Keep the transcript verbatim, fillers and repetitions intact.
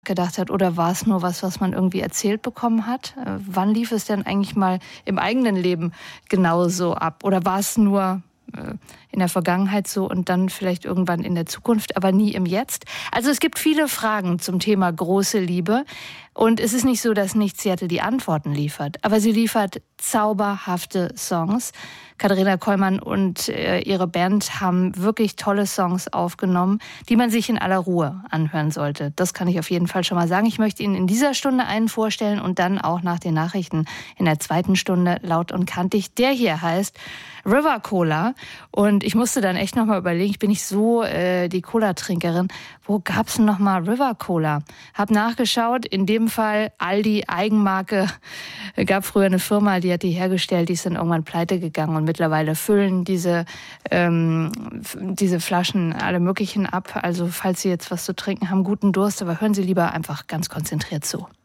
gedacht hat, oder war es nur was, was man irgendwie erzählt bekommen hat? Äh, wann lief es denn eigentlich mal im eigenen Leben genauso ab? Oder war es nur äh, in der Vergangenheit so und dann vielleicht irgendwann in der Zukunft, aber nie im Jetzt? Also es gibt viele Fragen zum Thema große Liebe. Und es ist nicht so, dass nicht Seattle die Antworten liefert, aber sie liefert zauberhafte Songs. Katharina Kollmann und äh, ihre Band haben wirklich tolle Songs aufgenommen, die man sich in aller Ruhe anhören sollte. Das kann ich auf jeden Fall schon mal sagen. Ich möchte Ihnen in dieser Stunde einen vorstellen und dann auch nach den Nachrichten in der zweiten Stunde laut und kantig. Der hier heißt River Cola. Und ich musste dann echt nochmal überlegen, ich bin nicht so äh, die Cola-Trinkerin. Wo gab's denn nochmal River Cola? Hab nachgeschaut, in dem Fall Aldi, Eigenmarke. Es gab früher eine Firma, die hat die hergestellt, die ist dann irgendwann pleite gegangen und mittlerweile füllen diese, ähm, diese Flaschen alle möglichen ab. Also falls Sie jetzt was zu trinken haben, guten Durst, aber hören Sie lieber einfach ganz konzentriert zu.